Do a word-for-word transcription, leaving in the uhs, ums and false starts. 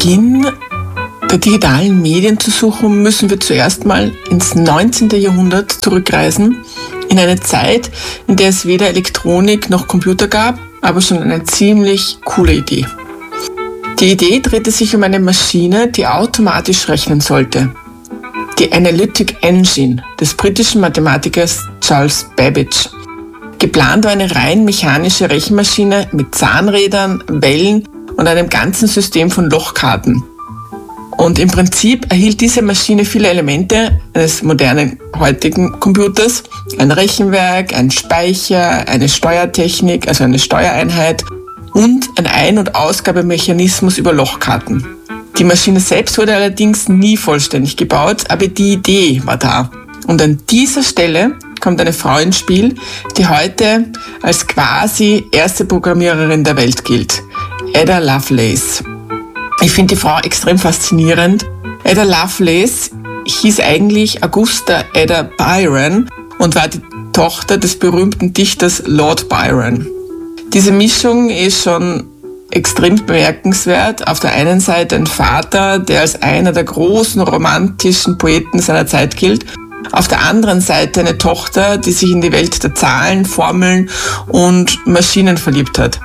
Beginn der digitalen Medien zu suchen, müssen wir zuerst mal ins neunzehnten. Jahrhundert zurückreisen, in eine Zeit, in der es weder Elektronik noch Computer gab, aber schon eine ziemlich coole Idee. Die Idee drehte sich um eine Maschine, die automatisch rechnen sollte. Die Analytic Engine des britischen Mathematikers Charles Babbage. Geplant war eine rein mechanische Rechenmaschine mit Zahnrädern, Wellen und einem ganzen System von Lochkarten. Und im Prinzip erhielt diese Maschine viele Elemente eines modernen heutigen Computers. Ein Rechenwerk, ein Speicher, eine Steuertechnik, also eine Steuereinheit und ein Ein- und Ausgabemechanismus über Lochkarten. Die Maschine selbst wurde allerdings nie vollständig gebaut, aber die Idee war da. Und an dieser Stelle kommt eine Frau ins Spiel, die heute als quasi erste Programmiererin der Welt gilt. Ada Lovelace. Ich finde die Frau extrem faszinierend. Ada Lovelace hieß eigentlich Augusta Ada Byron und war die Tochter des berühmten Dichters Lord Byron. Diese Mischung ist schon extrem bemerkenswert. Auf der einen Seite ein Vater, der als einer der großen romantischen Poeten seiner Zeit gilt. Auf der anderen Seite eine Tochter, die sich in die Welt der Zahlen, Formeln und Maschinen verliebt hat.